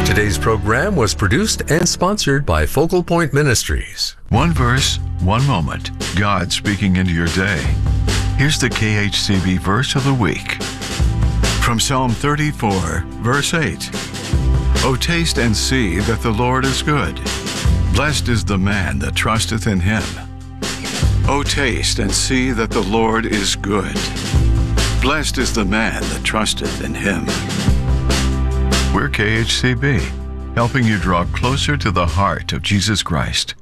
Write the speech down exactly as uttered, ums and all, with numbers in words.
Today's program was produced and sponsored by Focal Point Ministries. One verse, one moment. God speaking into your day. Here's the K H C B verse of the week. From Psalm thirty-four, verse eight. O taste and see that the Lord is good. Blessed is the man that trusteth in him. O taste and see that the Lord is good. Blessed is the man that trusteth in him. We're K H C B, helping you draw closer to the heart of Jesus Christ.